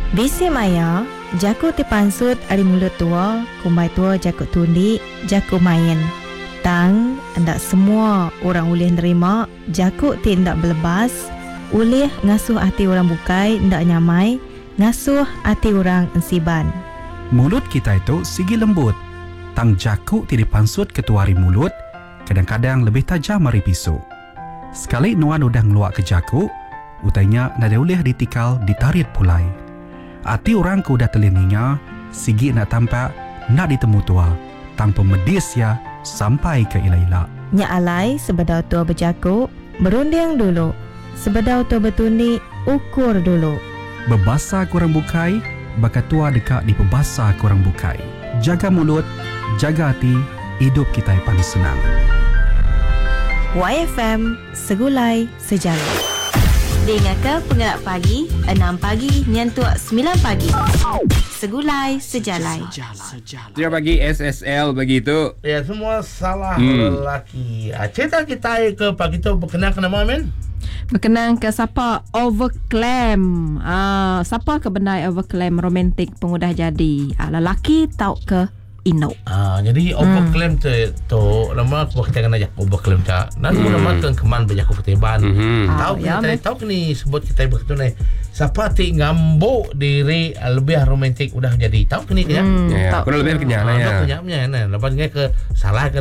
Bisi maya, jaku ti pansut ari mulut tua, kumbai tua jaku tundi, jaku main. Tang, ndak semua orang boleh nerima, jaku ti ndak belebas, boleh ngasuh hati orang bukai, ndak nyamai, ngasuh hati orang ensiban. Mulut kita itu sigi lembut. Tang jaku ti dipansut ketuari mulut, kadang-kadang lebih tajam dari pisau. Sekali nuan udah ngeluak ke jaku, utainya nada boleh ditikal ditarit pulai. Hati orang ku dah telininya, sigi nak tampak, nak ditemu tua. Tang pemedis ya, sampai ke ila-ila. Nya alai sebedau tua berjaku, berunding dulu. Sebedau tua bertundi, ukur dulu. Berbasa kurang bukai, baka tua dekat di pebasa kurang bukai. Jaga mulut, jaga hati, hidup kita paling senang. YFM, segulai sejalan. Dengarkan Penggerak Pagi, 6 pagi nyentuh 9 pagi. Segulai sejalan. Dia bagi SSL begitu. Ya, semua salah lelaki. Cerita kita ke pagi tu berkenaan ke nama men? Berkenaan ke siapa overclaim. Siapa ke benda overclaim romantik pengudah jadi. Lelaki tahu ke ino. Jadi overclaim tu lama aku kita kena jak overclaim tak. Nanti nama tu keman banyak aku keteban. Tahu ni sebut kita begitu ni. Siapa ti ngambuk diri lebih romantik udah jadi. Tahu ni ya? Ya, kurang lebih kenyang lah ya. Kenyangnya. Lepas ni ke salah ke